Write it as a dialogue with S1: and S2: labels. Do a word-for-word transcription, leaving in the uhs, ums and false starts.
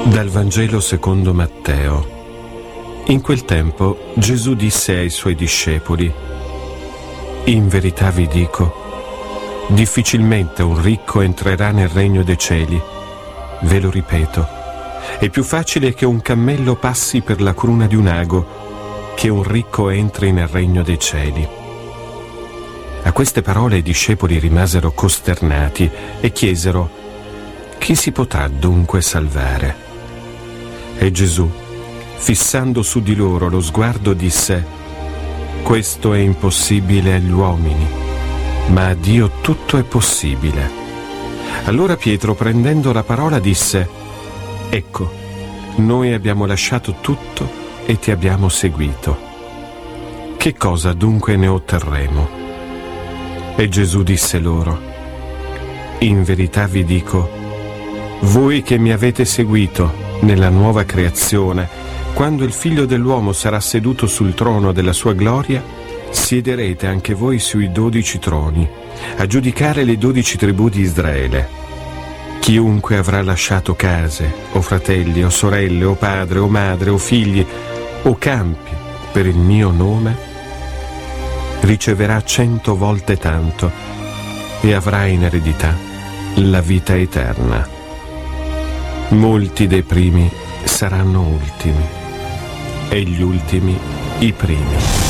S1: Dal Vangelo secondo Matteo. In quel tempo Gesù disse ai suoi discepoli: in verità vi dico, difficilmente un ricco entrerà nel regno dei cieli. Ve lo ripeto, è più facile che un cammello passi per la cruna di un ago che un ricco entri nel regno dei cieli. A queste parole i discepoli rimasero costernati e chiesero: chi si potrà dunque salvare? E Gesù, fissando su di loro lo sguardo, disse: questo è impossibile agli uomini, ma a Dio tutto è possibile. Allora Pietro, prendendo la parola, disse: ecco, noi abbiamo lasciato tutto e ti abbiamo seguito. Che cosa dunque ne otterremo? E Gesù disse loro: in verità vi dico, voi che mi avete seguito nella nuova creazione, quando il Figlio dell'uomo sarà seduto sul trono della sua gloria, siederete anche voi sui dodici troni, a giudicare le dodici tribù di Israele. Chiunque avrà lasciato case, o fratelli, o sorelle, o padre, o madre, o figli, o campi, per il mio nome, riceverà cento volte tanto e avrà in eredità la vita eterna. Molti dei primi saranno ultimi e gli ultimi i primi.